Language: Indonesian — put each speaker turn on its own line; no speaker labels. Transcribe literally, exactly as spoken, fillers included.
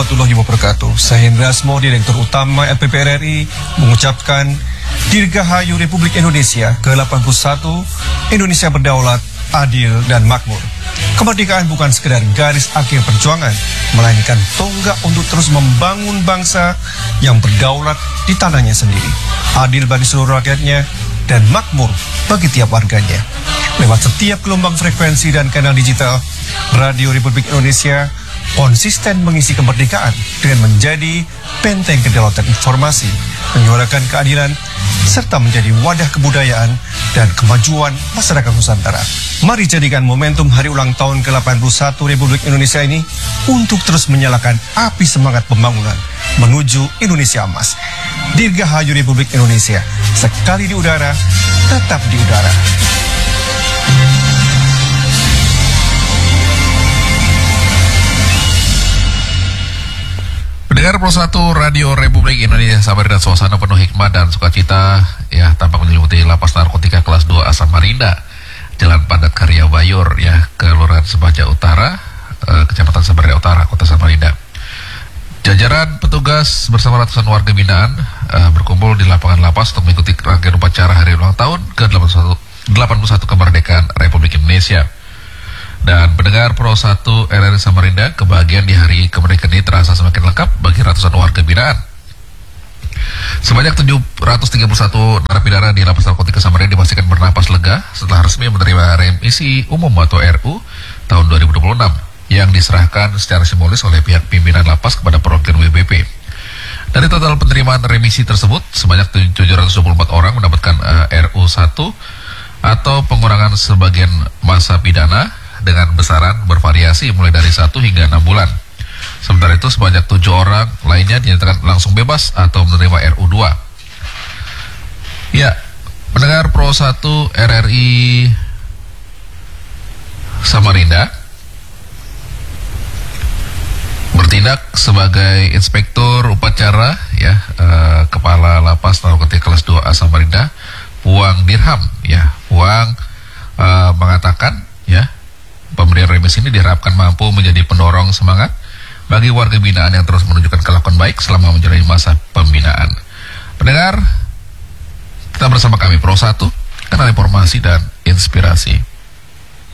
Warahmatullahi wabarakatuh. Saya Hendra Asmo, Direktur Utama L P P R R I, mengucapkan Dirgahayu Republik Indonesia ke delapan puluh satu, Indonesia berdaulat, adil, dan makmur. Kemerdekaan bukan sekedar garis akhir perjuangan, melainkan tonggak untuk terus membangun bangsa yang berdaulat di tanahnya sendiri, adil bagi seluruh rakyatnya, dan makmur bagi tiap warganya. Lewat setiap gelombang frekuensi dan kanal digital, Radio Republik Indonesia konsisten mengisi kemerdekaan dengan menjadi benteng kedaulatan informasi, menyuarakan keadilan, serta menjadi wadah kebudayaan dan kemajuan masyarakat Nusantara. Mari jadikan momentum hari ulang tahun ke delapan puluh satu Republik Indonesia ini untuk terus menyalakan api semangat pembangunan menuju Indonesia Emas. Dirgahayu Republik Indonesia, sekali di udara, tetap di udara.
Pendengar Pro satu Radio Republik Indonesia, sabar dan suasana penuh hikmah dan sukacita ya tampak menyelimuti lapas narkotika kelas dua A Samarinda, Jalan Padat Karya Bayur ya, Kelurahan Sebaja Utara, eh, Kecamatan Samarinda Utara, Kota Samarinda. Jajaran petugas bersama ratusan warga binaan eh, berkumpul di lapangan lapas untuk mengikuti rangkaian upacara hari ulang tahun ke delapan puluh satu kemerdekaan Republik Indonesia. Dan pendengar Pro satu R R I Samarinda, kebahagiaan di hari kemerdekaan ini terasa semakin lengkap bagi ratusan warga binaan. Sebanyak tujuh ratus tiga puluh satu narapidana di lapas narkotika Samarinda dipastikan bernapas lega setelah resmi menerima remisi umum atau R U tahun dua ribu dua puluh enam yang diserahkan secara simbolis oleh pihak pimpinan lapas kepada perwakilan W B P. Dari total penerimaan remisi tersebut, sebanyak tujuh ratus dua puluh empat orang mendapatkan uh, R U satu atau pengurangan sebagian masa pidana dengan besaran bervariasi mulai dari satu hingga enam bulan. Sementara itu sebanyak tujuh orang lainnya dinyatakan langsung bebas atau menerima R U dua. Ya, pendengar Pro satu R R I Samarinda bertindak sebagai inspektur upacara ya, eh, Kepala Lapas Narkotika kelas dua A Samarinda, Puang Dirham ya. Puang eh, mengatakan ya, pemberian remisi ini diharapkan mampu menjadi pendorong semangat bagi warga binaan yang terus menunjukkan kelakuan baik selama menjalani masa pembinaan. Pendengar, kita bersama kami Pro satu, kanal informasi dan inspirasi.